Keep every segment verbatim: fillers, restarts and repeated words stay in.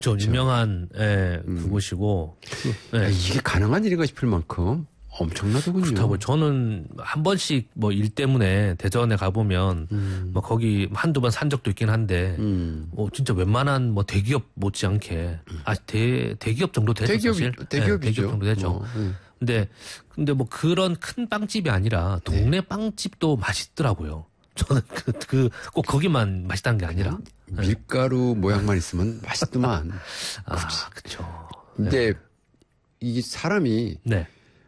저 유명한 예, 음. 그곳이고 그, 야, 예. 이게 가능한 일인가 싶을 만큼 엄청나더군요. 그렇다고 저는 한 번씩 뭐 일 때문에 대전에 가보면 음. 뭐 거기 한두 번 산 적도 있긴 한데 음. 뭐 진짜 웬만한 뭐 대기업 못지않게 아 대 대기업 정도 되죠 대기업, 사실 대기업이죠. 네, 대기업 정도 되죠. 어, 네. 근데 근데 뭐 그런 큰 빵집이 아니라 동네 네. 빵집도 맛있더라고요. 저는 그 그 꼭 거기만 맛있다는 게 아니라 밀가루 모양만 있으면 맛있더만. 아 그렇죠. 근데 네. 이 사람이 네.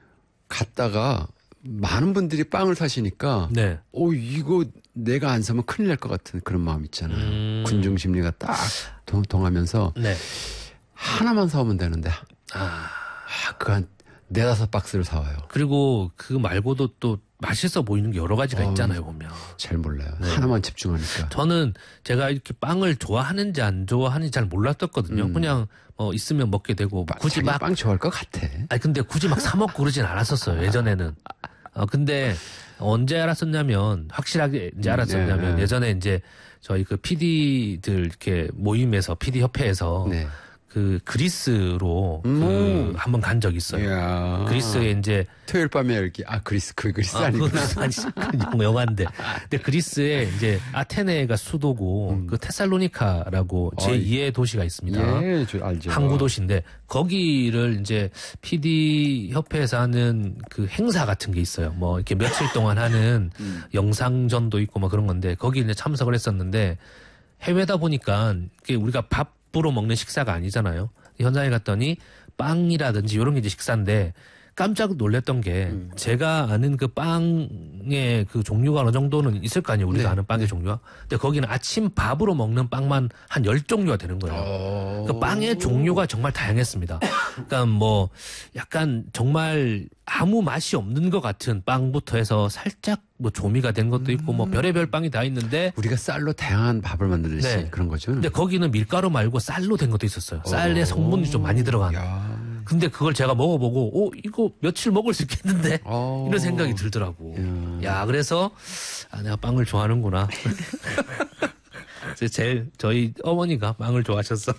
갔다가 많은 분들이 빵을 사시니까 네. 오 이거 내가 안 사면 큰일 날 것 같은 그런 마음 있잖아요. 음. 군중 심리가 딱 동, 동하면서 네. 하나만 사오면 되는데 아, 아 그 한 네다섯 박스를 사와요. 그리고 그 말고도 또 맛있어 보이는 게 여러 가지가 어, 있잖아요 보면. 잘 몰라요. 네. 하나만 집중하니까. 저는 제가 이렇게 빵을 좋아하는지 안 좋아하는지 잘 몰랐었거든요. 음. 그냥 어 있으면 먹게 되고 빠, 굳이 막 빵 좋아할 것 같아. 아니 근데 굳이 막 사 먹고 그러진 않았었어요. 예전에는. 어 근데 언제 알았었냐면 확실하게 이제 알았었냐면 네. 예전에 이제 저희 그 피디들 이렇게 모임에서 피디 협회에서 네. 그 그리스로 음. 그 한번 간 적이 있어요. 이야. 그리스에 이제 토요일 밤에 이렇게 아 그리스 그 그리스 아, 아니구나. 아니 그 영화인데. 근데 그리스에 이제 아테네가 수도고 음. 그 테살로니카라고 제이의 도시가 있습니다. 예, 저 알죠. 항구 도시인데 거기를 이제 피디 협회에서 하는 그 행사 같은 게 있어요. 뭐 이렇게 며칠 동안 하는 음. 영상전도 있고 뭐 그런 건데 거기 이제 참석을 했었는데 해외다 보니까 우리가 밥 으로 먹는 식사가 아니잖아요. 현장에 갔더니 빵이라든지 이런 게 이제 식사인데 깜짝 놀랐던 게 음. 제가 아는 그 빵의 그 종류가 어느 정도는 있을 거 아니에요. 우리가 네. 아는 빵의 종류가. 근데 거기는 아침 밥으로 먹는 빵만 한 열 종류가 되는 거예요. 그 빵의 종류가 정말 다양했습니다. 그러니까 뭐 약간 정말 아무 맛이 없는 것 같은 빵부터 해서 살짝 뭐 조미가 된 것도 있고 뭐 별의별 빵이 다 있는데 우리가 쌀로 다양한 밥을 만들듯이 네. 그런 거죠. 근데 거기는 밀가루 말고 쌀로 된 것도 있었어요. 쌀에 성분이 좀 많이 들어간. 야. 근데 그걸 제가 먹어보고, 오, 이거 며칠 먹을 수 있겠는데? 오. 이런 생각이 들더라고. 야, 야 그래서, 아, 내가 빵을 좋아하는구나. 제일, 저희 어머니가 빵을 좋아하셨어.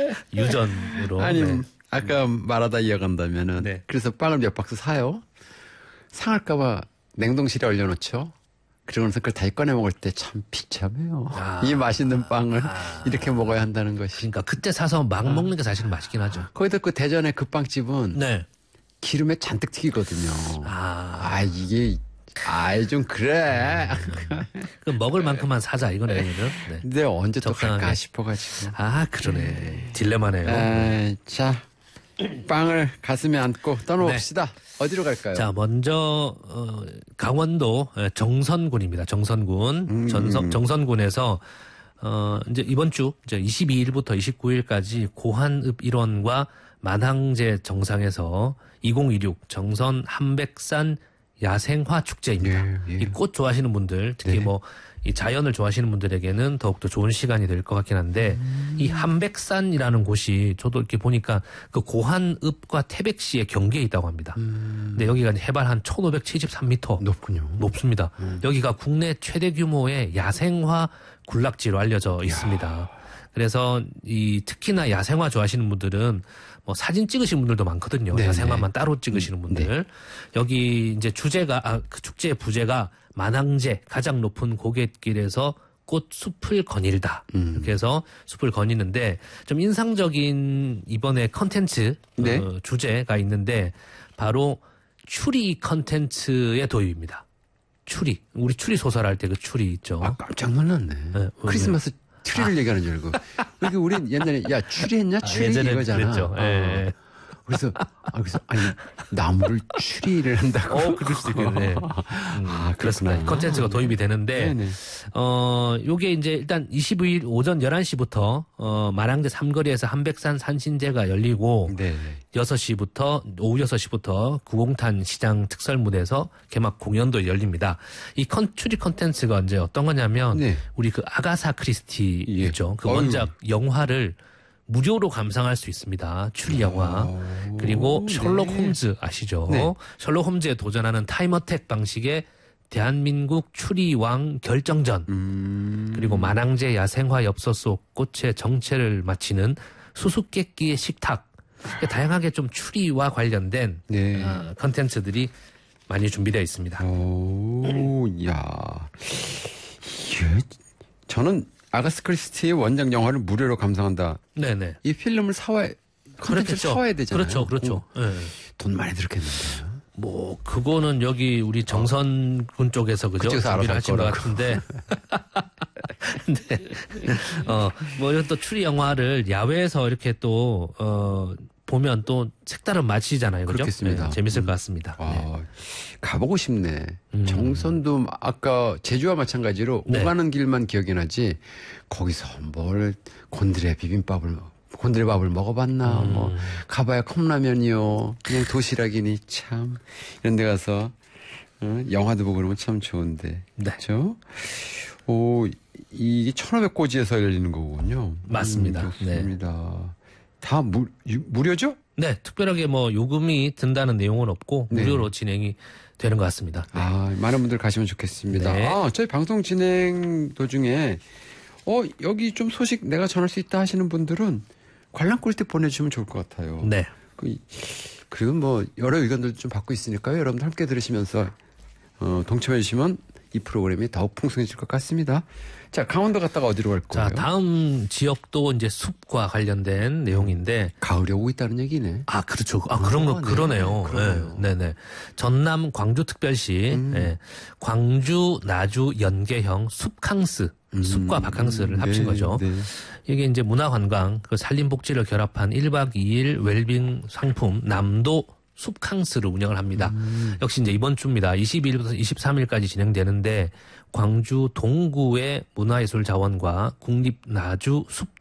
유전으로. 아니, 네. 아까 말하다 이어간다면은. 네. 그래서 빵을 몇 박스 사요. 상할까봐 냉동실에 얼려놓죠. 그러면서 그걸 다시 꺼내 먹을 때 참 비참해요. 아, 이 맛있는 빵을 아, 이렇게 먹어야 한다는 것이. 그러니까 그때 사서 막 아. 먹는 게 사실은 맛있긴 하죠. 거기다 그 대전의 그 빵집은 네. 기름에 잔뜩 튀기거든요. 아, 아 이게 아이 좀 그래. 그 먹을 만큼만 사자 이거네. 네. 근데 언제 또 적당하게. 갈까 싶어가지고. 아 그러네. 네. 딜레마네요. 아, 자 빵을 가슴에 안고 떠나봅시다. 네. 어디로 갈까요? 자, 먼저 어, 강원도 정선군입니다. 정선군. 음. 전선, 정선군에서 어, 이제 이번 주 이제 이십이 일부터 이십구 일까지 고한읍 일원과 만항제 정상에서 이천이십육 정선 한백산 야생화 축제입니다. 예, 예. 이 꽃 좋아하시는 분들, 특히 네. 뭐 이 자연을 좋아하시는 분들에게는 더욱더 좋은 시간이 될 것 같긴 한데 음. 이 한백산이라는 곳이 저도 이렇게 보니까 그 고한읍과 태백시의 경계에 있다고 합니다. 음. 근데 여기가 해발 한 천오백칠십삼 미터 높군요. 높습니다. 음. 여기가 국내 최대 규모의 야생화 군락지로 알려져 있습니다. 야. 그래서 이 특히나 야생화 좋아하시는 분들은 뭐 사진 찍으시는 분들도 많거든요. 네네. 야생화만 따로 찍으시는 분들. 네. 여기 이제 주제가 아, 그 축제의 부제가 만항제 가장 높은 고갯길에서 꽃 숲을 거닐다. 음. 이렇게 해서 숲을 거니는데 좀 인상적인 이번에 컨텐츠 네. 어, 주제가 있는데 바로 추리 컨텐츠의 도입입니다. 추리. 우리 추리 소설 할 때 그 추리 있죠. 아, 깜짝 놀랐네. 네, 크리스마스 추리를 아. 얘기하는 줄 알고. 그러니까 우린 옛날에 야 추리했냐 추리 아, 이거잖아. 그랬죠. 어. 예. 그래서 아 그래서 아니 나무를 추리를 한다고. 어, 그럴 수도 있겠네. 음, 아, 그렇습니다. 컨텐츠가 도입이 되는데 네네. 어 요게 이제 일단 이십오 일 오전 열한 시부터 어 만항제 삼거리에서 한백산 산신제가 열리고 네네. 여섯 시부터 오후 여섯 시부터 구공탄 시장 특설 무대에서 개막 공연도 열립니다. 이 컨, 추리 컨텐츠가 이제 어떤 거냐면 네. 우리 그 아가사 크리스티 예. 있죠. 그 원작 어휴. 영화를 무료로 감상할 수 있습니다. 추리 영화. 오, 그리고 셜록 네. 홈즈 아시죠? 네. 셜록 홈즈에 도전하는 타임어택 방식의 대한민국 추리왕 결정전. 음. 그리고 만항제 야생화 엽서 속 꽃의 정체를 맞히는 수수께끼의 식탁. 그러니까 다양하게 좀 추리와 관련된 네. 어, 컨텐츠들이 많이 준비되어 있습니다. 오, 야, 예, 저는 아가스 크리스티의 원작 영화를 무료로 감상한다. 네네. 이 필름을 사와야, 컨텐츠를 사와야 되잖아요. 그렇죠, 그렇죠. 어, 네. 돈 많이 들었겠는데요. 뭐 그거는 여기 우리 정선군 쪽에서 그죠? 그쪽에서 준비를 알아서 하신 것 같은데. 네. 어, 뭐 이런 또 추리 영화를 야외에서 이렇게 또 어, 보면 또 색다른 맛이잖아요, 그죠? 그렇겠습니다. 네, 재밌을 음. 것 같습니다. 아, 네. 가보고 싶네. 음. 정선도 아까 제주와 마찬가지로 네. 오가는 길만 기억이 나지 거기서 뭘 곤드레 비빔밥을 곤드레밥을 먹어봤나 음. 뭐 가봐야 컵라면이요 그냥 도시락이니 참 이런 데 가서 어, 영화도 보고 그러면 참 좋은데 네. 그렇죠? 오, 이게 천오백 고지에서 열리는 거군요. 맞습니다. 음, 좋습니다. 다 무, 유, 무료죠? 네, 특별하게 뭐 요금이 든다는 내용은 없고 네. 무료로 진행이 되는 것 같습니다. 네. 아, 많은 분들 가시면 좋겠습니다. 네. 아, 저희 방송 진행 도중에 어, 여기 좀 소식 내가 전할 수 있다 하시는 분들은 관람 꿀팁 보내주시면 좋을 것 같아요. 네. 그, 그리고 뭐 여러 의견들 좀 받고 있으니까요. 여러분들 함께 들으시면서 어, 동참해 주시면 이 프로그램이 더욱 풍성해질 것 같습니다. 자, 강원도 갔다가 어디로 갈 거예요? 자, 다음 지역도 이제 숲과 관련된 내용인데. 가을이 오고 있다는 얘기네. 아, 그렇죠. 아, 그런 거, 아, 네. 그러네요. 그러네요. 네, 네네. 전남 광주특별시, 음. 예, 광주, 나주, 연계형 숲캉스, 음. 숲과 바캉스를 합친 네, 거죠. 네. 이게 이제 문화관광, 그 산림복지를 결합한 일 박 이 일 웰빙 상품, 남도 숲캉스를 운영을 합니다. 음. 역시 이제 이번 주입니다. 이십일부터 이십삼일까지 진행되는데 광주 동구의 문화예술자원과 국립나주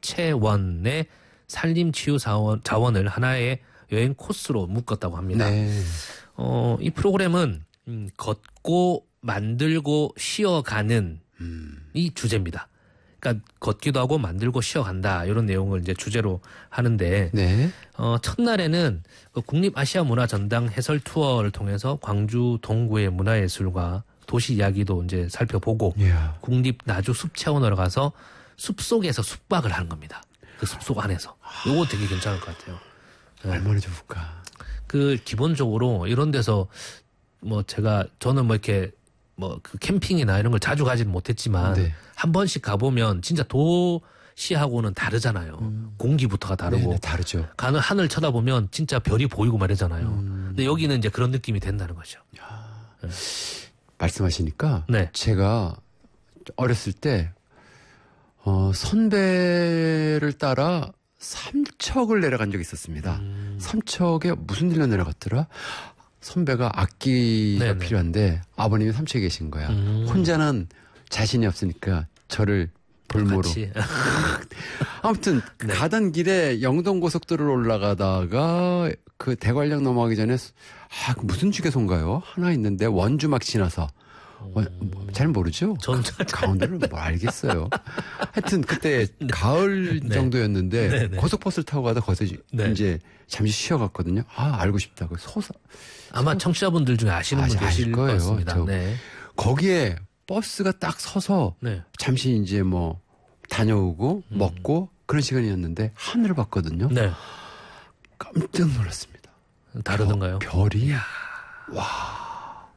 숲채원의 산림치유자원, 자원을 하나의 여행 코스로 묶었다고 합니다. 네. 어, 이 프로그램은 음, 걷고 만들고 쉬어가는 음. 이 주제입니다. 그러니까 걷기도 하고 만들고 쉬어간다 이런 내용을 이제 주제로 하는데 네. 어, 첫날에는 그 국립아시아문화전당 해설 투어를 통해서 광주 동구의 문화예술과 도시 이야기도 이제 살펴보고 이야. 국립나주 숲체원으로 가서 숲 속에서 숙박을 하는 겁니다. 그 숲속 안에서. 요거 되게 괜찮을 것 같아요. 얼마나 좋을까. 그 기본적으로 이런 데서 뭐 제가 저는 뭐 이렇게 뭐 그 캠핑이나 이런 걸 자주 가지는 못했지만 네. 한 번씩 가보면 진짜 도시하고는 다르잖아요. 음. 공기부터가 다르고 네네, 다르죠. 가는 하늘 쳐다보면 진짜 별이 보이고 말이잖아요. 음. 근데 여기는 이제 그런 느낌이 된다는 거죠. 말씀하시니까 네. 제가 어렸을 때 어, 선배를 따라 삼척을 내려간 적이 있었습니다. 음. 삼척에 무슨 일로 내려갔더라? 선배가 악기가 네네. 필요한데 아버님이 삼척에 계신 거야. 음. 혼자는 자신이 없으니까 저를 볼모로. 같이. 아무튼 네. 가던 길에 영동고속도로를 올라가다가 그 대관령 넘어가기 전에 아, 그 무슨 휴게소인가요? 하나 있는데 원주 막 지나서 어, 뭐잘 모르죠? 전 강원도를 뭐 알겠어요. 하여튼 그때 가을 네. 정도였는데 네, 네. 고속버스를 타고 가다 거기서 네. 이제 잠시 쉬어갔거든요. 아 알고 싶다고 소사 아마 청취자분들 중에 아시는 분 아시- 계실 아실 것 거예요. 같습니다. 저- 네. 거기에 버스가 딱 서서 네. 잠시 이제 뭐 다녀오고 음. 먹고 그런 시간이었는데 하늘을 봤거든요. 네. 깜짝 놀랐습니다. 다르던가요? 별, 별이 와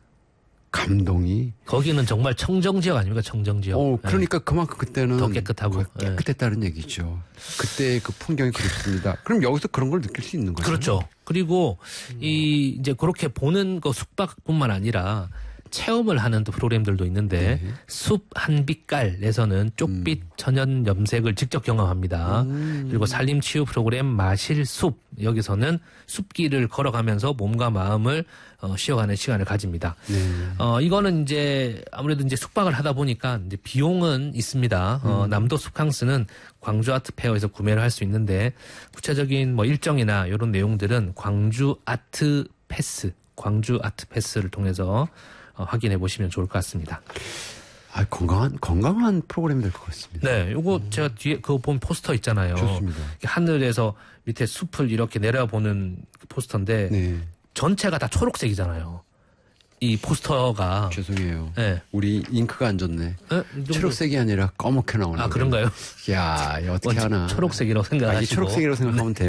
감동이. 거기는 정말 청정 지역 아닙니까? 청정 지역. 어 그러니까 그만큼 그때는 더 깨끗하고. 거- 깨끗했다는 얘기죠. 그때 그 풍경이 그렇습니다. 그럼 여기서 그런 걸 느낄 수 있는 거죠? 그렇죠. 그리고 이 이제 그렇게 보는 거 숙박뿐만 아니라 체험을 하는 또 프로그램들도 있는데 네. 숲 한빛깔에서는 쪽빛 천연 염색을 직접 경험합니다. 음. 그리고 산림 치유 프로그램 마실 숲 여기서는 숲길을 걸어가면서 몸과 마음을 어, 쉬어가는 시간을 가집니다. 네. 어, 이거는 이제 아무래도 이제 숙박을 하다 보니까 이제 비용은 있습니다. 어, 음. 남도 숲캉스는 광주 아트 페어에서 구매를 할 수 있는데 구체적인 뭐 일정이나 이런 내용들은 광주 아트 패스, 광주 아트 패스를 통해서 어, 확인해 보시면 좋을 것 같습니다. 아 건강한 건강한 프로그램이 될 것 같습니다. 네, 요거 제가 뒤에 그거 보면 포스터 있잖아요. 좋습니다. 하늘에서 밑에 숲을 이렇게 내려보는 그 포스터인데 네. 전체가 다 초록색이잖아요. 이 포스터가. 죄송해요. 네. 우리 잉크가 안 좋네. 네? 초록색이 아니라 검게 나오네. 아, 그런가요? 야, 어떻게 하나. 초록색이라고 생각하시고. 아, 이 초록색이라고 생각하면 돼요.